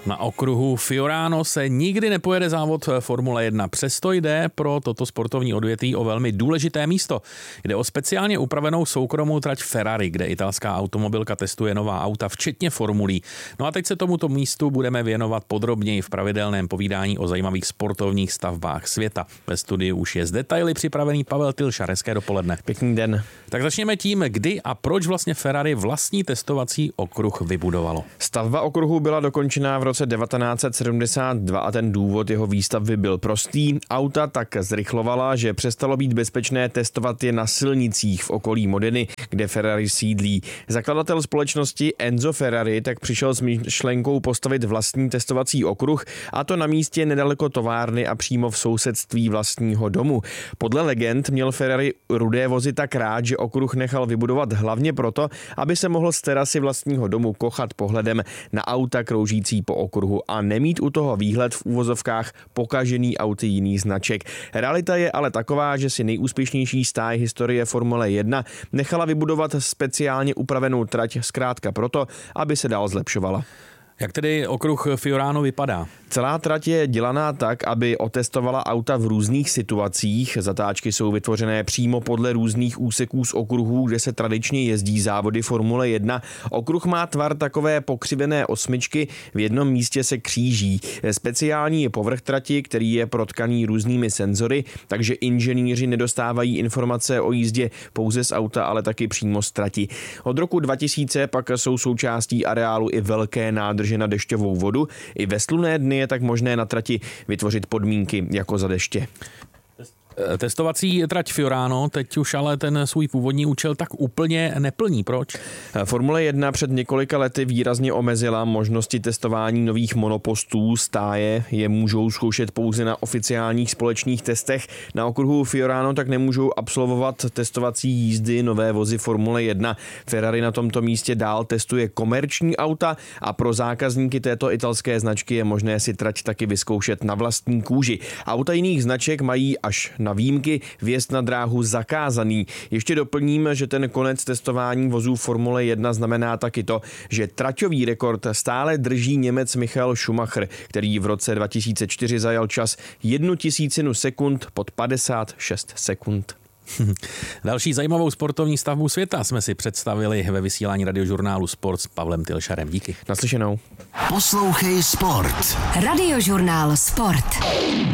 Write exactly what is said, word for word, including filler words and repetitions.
Na okruhu Fiorano se nikdy nepojede závod Formule jedna, přesto jde pro toto sportovní odvětví o velmi důležité místo. Jde o speciálně upravenou soukromou trať Ferrari, kde italská automobilka testuje nová auta, včetně formulí. No a teď se tomuto místu budeme věnovat podrobněji v pravidelném povídání o zajímavých sportovních stavbách světa. Ve studiu už je z detaily připravený Pavel Tylšar. Hezké dopoledne. Pěkný den. Tak začněme tím, kdy a proč vlastně Ferrari vlastní testovací okruh vybudovalo. Stavba okruhu byla dokončená v roce devatenáct set sedmdesát dva a ten důvod jeho výstavby byl prostý. Auta tak zrychlovala, že přestalo být bezpečné testovat je na silnicích v okolí Modeny, kde Ferrari sídlí. Zakladatel společnosti Enzo Ferrari tak přišel s myšlenkou postavit vlastní testovací okruh, a to na místě nedaleko továrny a přímo v sousedství vlastního domu. Podle legend měl Ferrari rudé vozy tak rád, že okruh nechal vybudovat hlavně proto, aby se mohl z terasy vlastního domu kochat pohledem na auta kroužící po okruhu a nemít u toho výhled v úvozovkách pokažený auty jiných značek. Realita je ale taková, že si nejúspěšnější stáj historie Formule jedna nechala vybudovat speciálně upravenou trať zkrátka proto, aby se dál zlepšovala. Jak tedy okruh Fiorano vypadá? Celá trať je dělaná tak, aby otestovala auta v různých situacích. Zatáčky jsou vytvořené přímo podle různých úseků z okruhů, kde se tradičně jezdí závody Formule jedna. Okruh má tvar takové pokřivené osmičky, v jednom místě se kříží. Speciální je povrch trati, který je protkaný různými senzory, takže inženýři nedostávají informace o jízdě pouze z auta, ale taky přímo z trati. Od roku dva tisíce pak jsou součástí areálu i velké nádrže na dešťovou vodu. I ve slunné dny je tak možné na trati vytvořit podmínky jako za deště. Testovací trať Fiorano teď už ale ten svůj původní účel tak úplně neplní. Proč? Formule jedna před několika lety výrazně omezila možnosti testování nových monopostů. Stáje je můžou zkoušet pouze na oficiálních společných testech. Na okruhu Fiorano tak nemůžou absolvovat testovací jízdy nové vozy Formule jedna. Ferrari na tomto místě dál testuje komerční auta a pro zákazníky této italské značky je možné si trať taky vyzkoušet na vlastní kůži. Auta jiných značek mají až na výjimky vjezd na dráhu zakázaný. Ještě doplním, že ten konec testování vozů Formule jedna znamená taky to, že traťový rekord stále drží Němec Michael Schumacher, který v roce dva tisíce čtyři zajal čas jednu tisícinu sekund pod padesát šest sekund. Další zajímavou sportovní stavbu světa jsme si představili ve vysílání radiožurnálu Sport s Pavlem Tylšarem. Díky. Naslyšenou. Poslouchej Sport. Radiožurnál Sport.